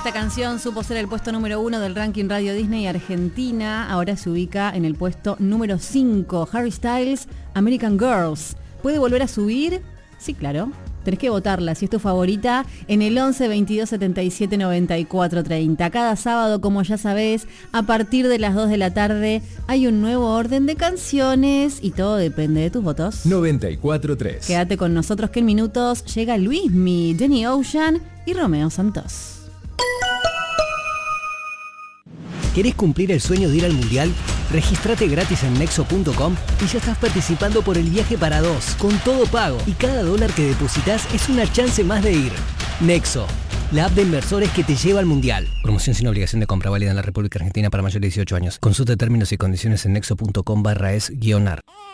Esta canción supo ser el puesto número 1 del ranking Radio Disney Argentina. Ahora se ubica en el puesto número 5. Harry Styles, American Girls. ¿Puede volver a subir? Sí, claro. Tenés que votarla si es tu favorita en el 11 22 77 94 30. Cada sábado, como ya sabés, a partir de las 2 de la tarde hay un nuevo orden de canciones y todo depende de tus votos. 94.3. Quédate con nosotros que en minutos llega Luismi, Danny Ocean y Romeo Santos. ¿Querés cumplir el sueño de ir al Mundial? Regístrate gratis en Nexo.com y ya estás participando por el viaje para dos, con todo pago. Y cada dólar que depositas es una chance más de ir. Nexo, la app de inversores que te lleva al Mundial. Promoción sin obligación de compra, válida en la República Argentina para mayores de 18 años. Consulta términos y condiciones en Nexo.com/es-ar.